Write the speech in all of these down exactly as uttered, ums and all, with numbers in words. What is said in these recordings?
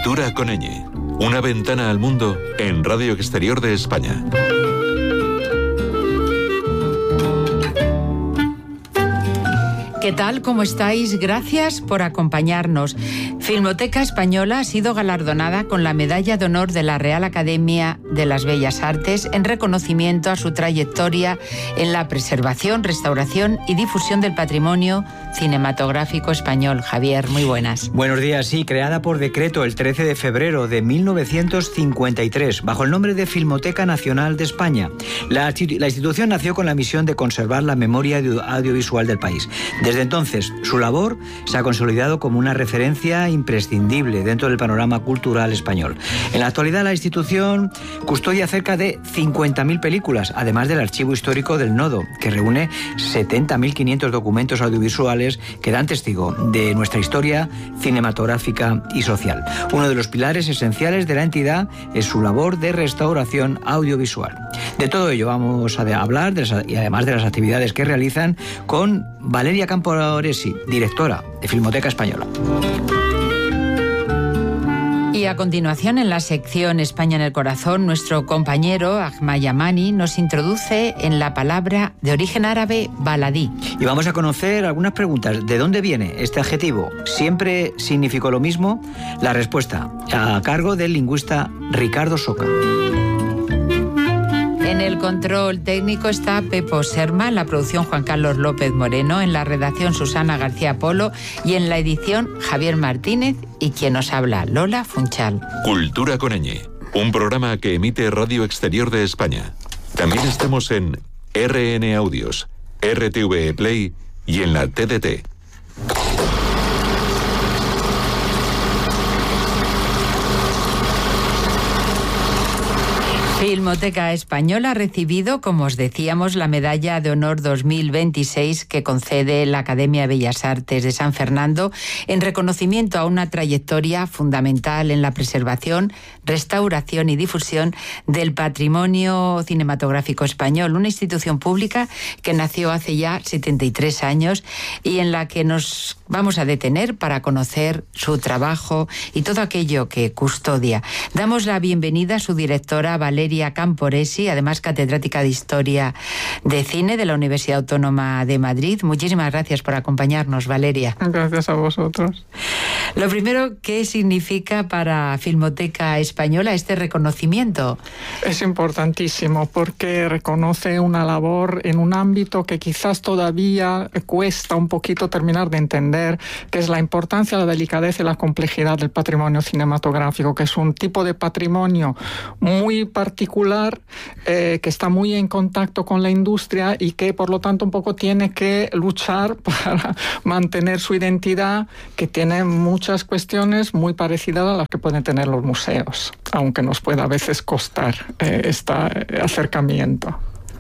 Cultura con ñ. Una ventana al mundo en Radio Exterior de España. ¿Qué tal? ¿Cómo estáis? Gracias por acompañarnos. Filmoteca Española ha sido galardonada con la Medalla de Honor de la Real Academia de las Bellas Artes en reconocimiento a su trayectoria en la preservación, restauración y difusión del patrimonio cinematográfico español. Javier, muy buenas. Buenos días. Sí, creada por decreto el trece de febrero de mil novecientos cincuenta y tres, bajo el nombre de Filmoteca Nacional de España. La, la institución nació con la misión de conservar la memoria audiovisual del país. Desde entonces, su labor se ha consolidado como una referencia imprescindible dentro del panorama cultural español. En la actualidad, la institución custodia cerca de cincuenta mil películas, además del archivo histórico del Nodo, que reúne setenta mil quinientos documentos audiovisuales que dan testigo de nuestra historia cinematográfica y social. Uno de los pilares esenciales de la entidad es su labor de restauración audiovisual. De todo ello vamos a hablar, de las, y además de las actividades que realizan, con Valeria Camporesi, directora de Filmoteca Española. Y a continuación, en la sección España en el Corazón, nuestro compañero Ahmad Yamani nos introduce en la palabra de origen árabe baladí. Y vamos a conocer algunas preguntas. ¿De dónde viene este adjetivo? ¿Siempre significó lo mismo? La respuesta, a cargo del lingüista Ricardo Soca. En el control técnico está Pepo Serma, en la producción Juan Carlos López Moreno, en la redacción Susana García Polo y en la edición Javier Martínez y quien nos habla, Lola Funchal. Cultura con ñ, un programa que emite Radio Exterior de España. También estamos en R N Audios, R T V E Play y en la T D T. Filmoteca Española ha recibido, como os decíamos, la Medalla de Honor dos mil veintiséis que concede la Academia de Bellas Artes de San Fernando en reconocimiento a una trayectoria fundamental en la preservación, restauración y difusión del patrimonio cinematográfico español, una institución pública que nació hace ya setenta y tres años y en la que nos vamos a detener para conocer su trabajo y todo aquello que custodia. Damos la bienvenida a su directora, Valeria Camporesi, además catedrática de Historia de Cine de la Universidad Autónoma de Madrid. Muchísimas gracias por acompañarnos, Valeria. Gracias a vosotros. Lo primero, ¿qué significa para Filmoteca Española este reconocimiento? Es importantísimo porque reconoce una labor en un ámbito que quizás todavía cuesta un poquito terminar de entender, que es la importancia, la delicadeza y la complejidad del patrimonio cinematográfico, que es un tipo de patrimonio muy particular, eh, que está muy en contacto con la industria y que por lo tanto un poco tiene que luchar para mantener su identidad, que tiene muchas cuestiones muy parecidas a las que pueden tener los museos, aunque nos pueda a veces costar eh, este acercamiento.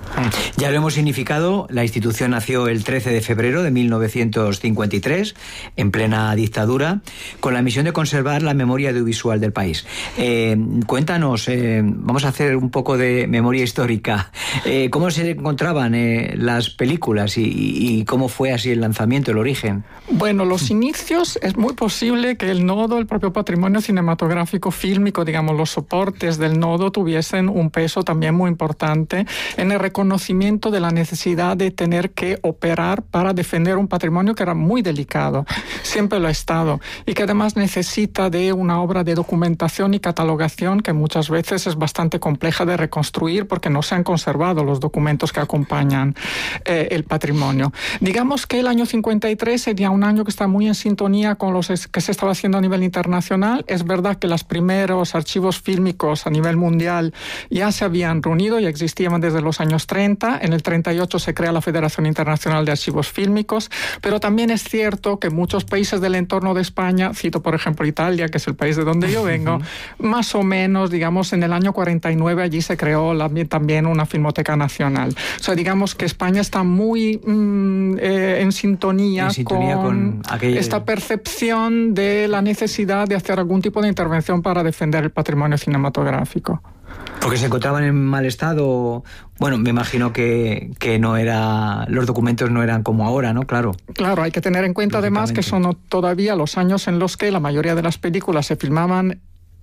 Ya lo hemos significado, la institución nació el trece de febrero de mil novecientos cincuenta y tres, en plena dictadura, con la misión de conservar la memoria audiovisual del país. Eh, cuéntanos, eh, vamos a hacer un poco de memoria histórica. Eh, ¿Cómo se encontraban eh, las películas y, y, y cómo fue así el lanzamiento, el origen? Bueno, los inicios, es muy posible que el nodo, el propio patrimonio cinematográfico fílmico, digamos, los soportes del nodo tuviesen un peso también muy importante en el reconocimiento de la necesidad de tener que operar para defender un patrimonio que era muy delicado, siempre lo ha estado, y que además necesita de una obra de documentación y catalogación que muchas veces es bastante compleja de reconstruir porque no se han conservado los documentos que acompañan eh, el patrimonio. Digamos que el año cincuenta y tres sería un año que está muy en sintonía con los que se estaba haciendo a nivel internacional. Es verdad que los primeros archivos fílmicos a nivel mundial ya se habían reunido, ya existían desde los años treinta. En el treinta y ocho se crea la Federación Internacional de Archivos Fílmicos, pero también es cierto que muchos países del entorno de España, cito por ejemplo Italia, que es el país de donde yo vengo, más o menos, digamos, en el año cuarenta y nueve allí se creó la, también una Filmoteca Nacional. O sea, digamos que España está muy mm, eh, en sintonía, en sintonía con, con aquella... esta percepción de la necesidad de hacer algún tipo de intervención para defender el patrimonio cinematográfico. Porque se encontraban en mal estado. Bueno, me imagino que, que no era, los documentos no eran como ahora, ¿no? Claro. Claro, hay que tener en cuenta además que son todavía los años en los que la mayoría de las películas se filmaban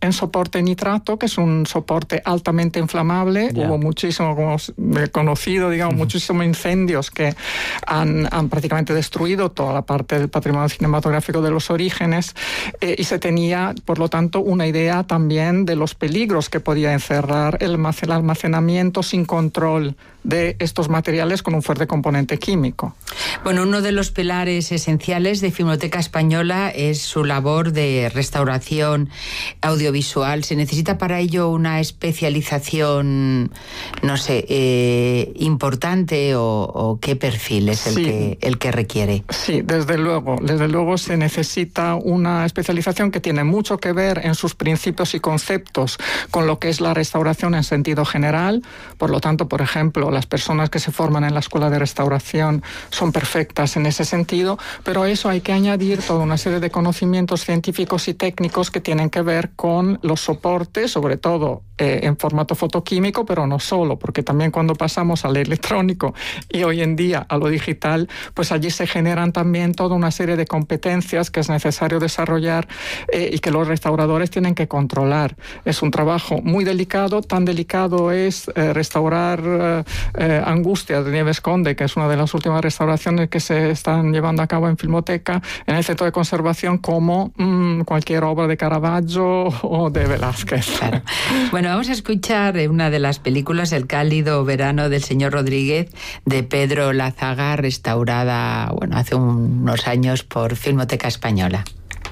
en soporte nitrato, que es un soporte altamente inflamable. Yeah. Hubo muchísimo, como conocido, digamos, uh-huh. muchísimos incendios que han, han prácticamente destruido toda la parte del patrimonio cinematográfico de los orígenes, eh, y se tenía, por lo tanto, una idea también de los peligros que podía encerrar el almacenamiento sin control de estos materiales con un fuerte componente químico. Bueno, uno de los pilares esenciales de Filmoteca Española es su labor de restauración audiovisual. ¿Se necesita para ello una especialización, no sé, eh, importante o, o qué perfil es el, sí. que, el que requiere? Sí, desde luego. Desde luego se necesita una especialización que tiene mucho que ver en sus principios y conceptos con lo que es la restauración en sentido general. Por lo tanto, por ejemplo, las personas que se forman en la Escuela de Restauración son perfectas en ese sentido, pero a eso hay que añadir toda una serie de conocimientos científicos y técnicos que tienen que ver con los soportes, sobre todo eh, en formato fotoquímico, pero no solo, porque también cuando pasamos al electrónico y hoy en día a lo digital, pues allí se generan también toda una serie de competencias que es necesario desarrollar eh, y que los restauradores tienen que controlar. Es un trabajo muy delicado, tan delicado es eh, restaurar eh, eh, Angustia de Nieves Conde, que es una de las últimas restauraciones que se están llevando a cabo en Filmoteca, en el Centro de Conservación, como mmm, cualquier obra de Caravaggio o de Velázquez. Claro. Bueno, vamos a escuchar una de las películas, El cálido verano del señor Rodríguez, de Pedro Lazaga, restaurada, bueno, hace unos años por Filmoteca Española.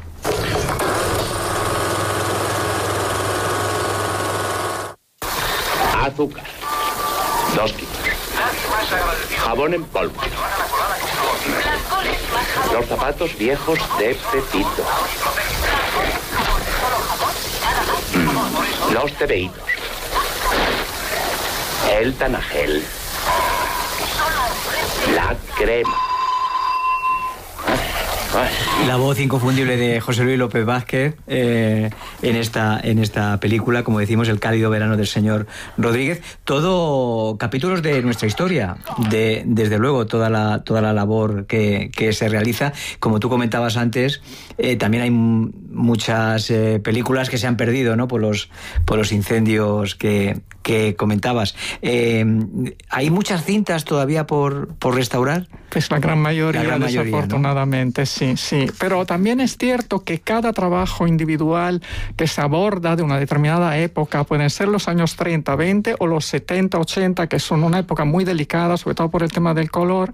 Azúcar, dos kilos. Jabón en polvo. Los zapatos viejos de Pepito. Mm, los tebeídos. El Tanagel. La crema. La voz inconfundible de José Luis López Vázquez eh, en esta en esta película, como decimos, El cálido verano del señor Rodríguez. Todo capítulos de nuestra historia, de, desde luego toda la toda la labor que, que se realiza. Como tú comentabas antes, eh, también hay m- muchas eh, películas que se han perdido, ¿no? por los por los incendios que, que comentabas. Eh, ¿Hay muchas cintas todavía por, por restaurar? Pues la gran mayoría, la gran mayoría, desafortunadamente, ¿no? Sí, sí. Pero también es cierto que cada trabajo individual que se aborda de una determinada época, pueden ser los años treinta, veinte o los setenta, ochenta, que son una época muy delicada, sobre todo por el tema del color,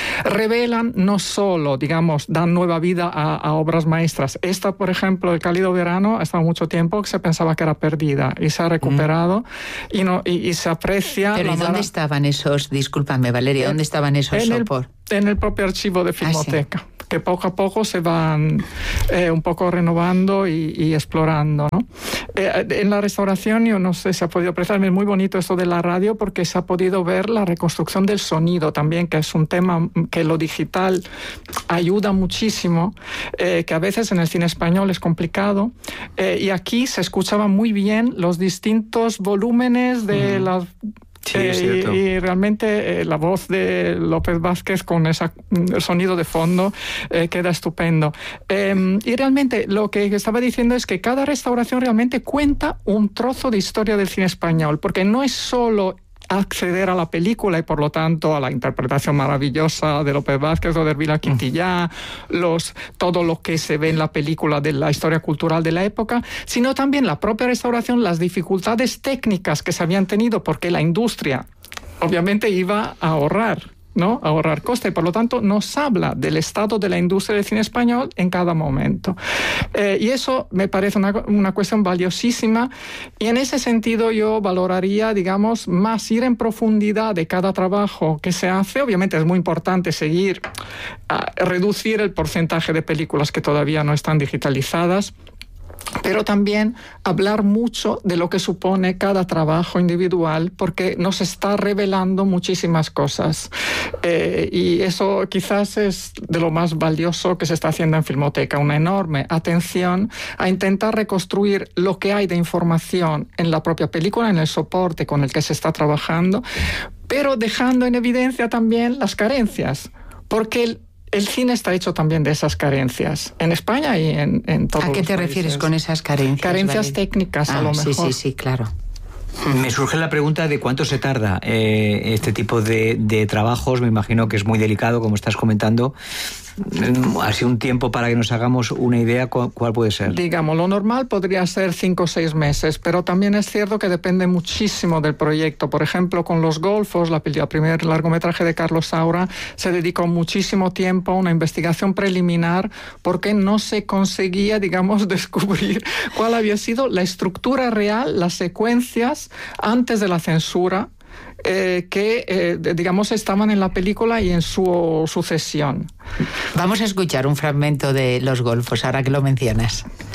revelan no solo, digamos, dan nueva vida a, a obras maestras. Esta, por ejemplo, El cálido verano, ha estado mucho tiempo que se pensaba que era perdida y se ha recuperado mm. y, no, y, y se aprecia... Pero ¿y dónde mara... estaban esos, discúlpame Valeria, dónde estaban esos soportes? En el propio archivo de Filmoteca, ah, sí. que poco a poco se van eh, un poco renovando y, y explorando, ¿no? Eh, en la restauración, yo no sé si ha podido apreciar, es muy bonito esto de la radio porque se ha podido ver la reconstrucción del sonido también, que es un tema que lo digital ayuda muchísimo, eh, que a veces en el cine español es complicado, eh, y aquí se escuchaban muy bien los distintos volúmenes de mm. las... Sí, eh, y, y realmente eh, la voz de López Vázquez con ese sonido de fondo eh, queda estupendo. Eh, y realmente lo que estaba diciendo es que cada restauración realmente cuenta un trozo de historia del cine español, porque no es solo acceder a la película y por lo tanto a la interpretación maravillosa de López Vázquez o de Hervila Quintillá, los, todo lo que se ve en la película de la historia cultural de la época, sino también la propia restauración, las dificultades técnicas que se habían tenido porque la industria obviamente iba a ahorrar, ¿no? ahorrar coste, y por lo tanto nos habla del estado de la industria del cine español en cada momento. Eh, y eso me parece una, una cuestión valiosísima, y en ese sentido yo valoraría, digamos, más ir en profundidad de cada trabajo que se hace. Obviamente es muy importante seguir, a reducir el porcentaje de películas que todavía no están digitalizadas, pero también hablar mucho de lo que supone cada trabajo individual, porque nos está revelando muchísimas cosas. Eh, y eso quizás es de lo más valioso que se está haciendo en Filmoteca, una enorme atención a intentar reconstruir lo que hay de información en la propia película, en el soporte con el que se está trabajando, pero dejando en evidencia también las carencias, porque el el cine está hecho también de esas carencias, en España y en, en todos los países. ¿A qué te países. refieres con esas carencias? Carencias Vale. técnicas, ah, a lo mejor. Sí, sí, sí, claro. Me surge la pregunta de cuánto se tarda eh, este tipo de, de trabajos. Me imagino que es muy delicado, como estás comentando. Así un tiempo para que nos hagamos una idea, ¿cuál, cuál puede ser? Digamos, lo normal podría ser cinco o seis meses, pero también es cierto que depende muchísimo del proyecto. Por ejemplo, con Los Golfos, la, el primer largometraje de Carlos Saura, se dedicó muchísimo tiempo a una investigación preliminar porque no se conseguía, digamos, descubrir cuál había sido la estructura real, las secuencias antes de la censura, Eh, que, eh, digamos, estaban en la película y en su sucesión. Vamos a escuchar un fragmento de Los Golfos, ahora que lo mencionas.